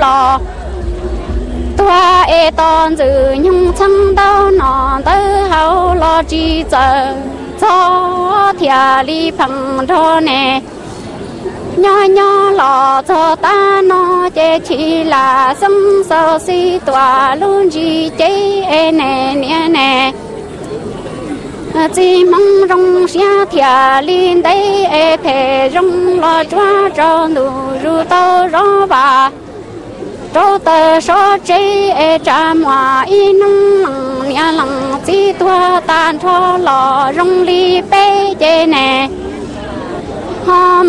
lò tua e ton dự nhung chẳng đâu nọ tới hậu lo chi giờ cho thia li phẳng cho nè nhỏ nhỏ lò cho ta nó chế chỉ là sông sâu si tòa luôn gì chế e nè nè nè chỉ mong rong xia thia linh đây e thể rong lo choa cho nụ ru tao rõ bà trâu tơ số chế e cha mua in nông nhà lăng chỉ tua tan cho lò rong li bê chế nè